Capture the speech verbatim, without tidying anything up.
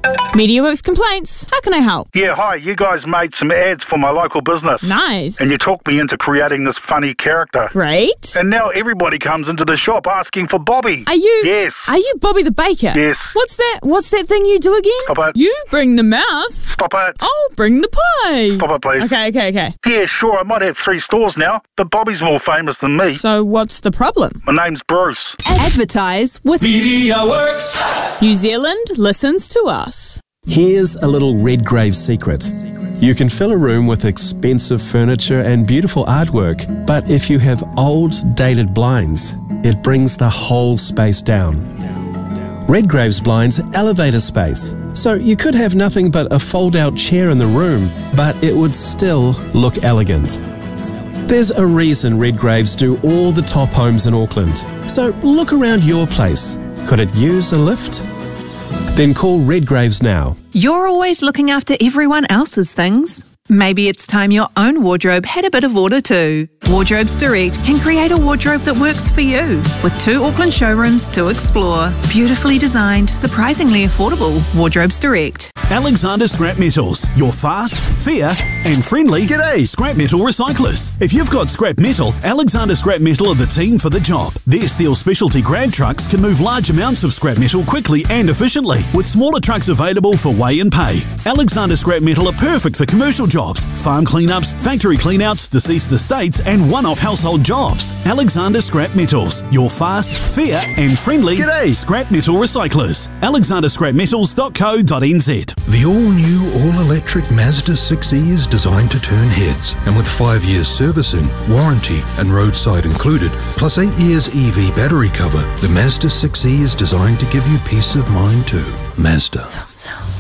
MediaWorks Complaints. How can I help? Yeah, hi. You guys made some ads for my local business. Nice. And you talked me into creating this funny character. Great. And now everybody comes into the shop asking for Bobby. Are you? Yes. Are you Bobby the Baker? Yes. What's that? What's that thing you do again? Stop it. You bring the mouth. Stop it. I'll bring the pie. Stop it, please. Okay, okay, okay. Yeah, sure, I might have three stores now, but Bobby's more famous than me. So what's the problem? My name's Bruce. Advertise with MediaWorks. New Zealand listens to us. Here's a little Redgrave secret. You can fill a room with expensive furniture and beautiful artwork, but if you have old, dated blinds, it brings the whole space down. Redgrave's blinds elevate a space, so you could have nothing but a fold-out chair in the room, but it would still look elegant. There's a reason Redgraves do all the top homes in Auckland, so look around your place. Could it use a lift? Then call Redgraves now. You're always looking after everyone else's things. Maybe it's time your own wardrobe had a bit of order too. Wardrobes Direct can create a wardrobe that works for you, with two Auckland showrooms to explore. Beautifully designed, surprisingly affordable. Wardrobes Direct. Alexander Scrap Metals, your fast, fair and friendly G'day scrap metal recyclers. If you've got scrap metal, Alexander Scrap Metal are the team for the job. Their steel specialty grab trucks can move large amounts of scrap metal quickly and efficiently, with smaller trucks available for weigh and pay. Alexander Scrap Metal are perfect for commercial jobs, farm cleanups, factory cleanouts, deceased estates and one-off household jobs. Alexander Scrap Metals, your fast, fair and friendly G'day scrap metal recyclers. alexander scrap metals dot co dot n z. The all-new, all-electric Mazda six E is designed to turn heads, and with five years servicing, warranty and roadside included, plus eight years E V battery cover, the Mazda six E is designed to give you peace of mind too. Mazda.